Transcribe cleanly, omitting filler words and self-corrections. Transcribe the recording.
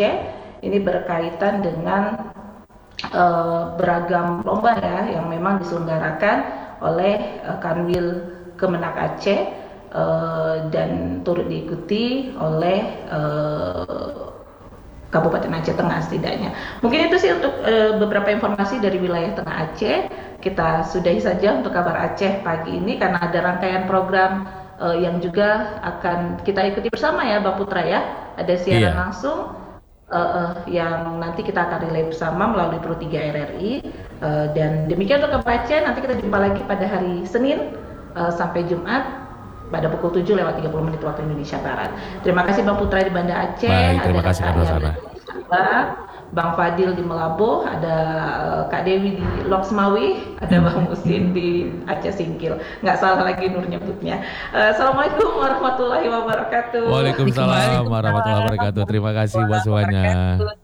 Aceh. Ini berkaitan dengan beragam lomba ya yang memang diselenggarakan oleh Kanwil Kemenak Aceh dan turut diikuti oleh Kabupaten Aceh Tengah setidaknya. Mungkin itu sih untuk beberapa informasi dari wilayah Tengah Aceh. Kita sudahi saja untuk kabar Aceh pagi ini karena ada rangkaian program yang juga akan kita ikuti bersama ya, Bang Putra ya. Ada siaran langsung yang nanti kita akan relay bersama melalui Pro 3 RRI dan demikian untuk kabar Aceh. Nanti kita jumpa lagi pada hari Senin sampai Jumat pada pukul 7:30 waktu Indonesia Barat. Terima kasih Bang Putra di Banda Aceh. Baik, terima kasih Kak Rosana. Bang Fadil di Melabuh, ada Kak Dewi di Loksmawi, ada Bang Musin di Aceh Singkil. Nggak salah lagi Nur nyebutnya. Assalamualaikum warahmatullahi wabarakatuh. Waalaikumsalam warahmatullahi wabarakatuh. Terima kasih buat semuanya.